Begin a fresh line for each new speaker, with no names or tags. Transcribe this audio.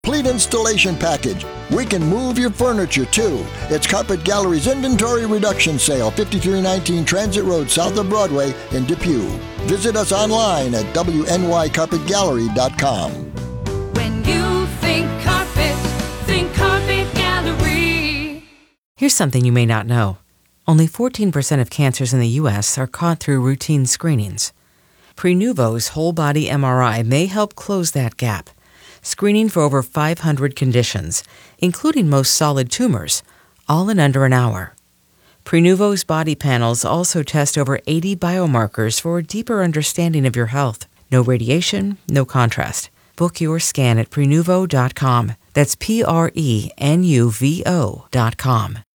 Complete installation package. We can move your furniture too. It's Carpet Gallery's Inventory Reduction Sale, 5319 Transit Road, south of Broadway in Depew. Visit us online at wnycarpetgallery.com.
When you think Carpet Gallery.
Here's something you may not know. Only 14% of cancers in the U.S. are caught through routine screenings. Prenuvo's whole-body MRI may help close that gap, screening for over 500 conditions, including most solid tumors, all in under an hour. Prenuvo's body panels also test over 80 biomarkers for a deeper understanding of your health. No radiation, no contrast. Book your scan at Prenuvo.com. That's Prenuvo.com.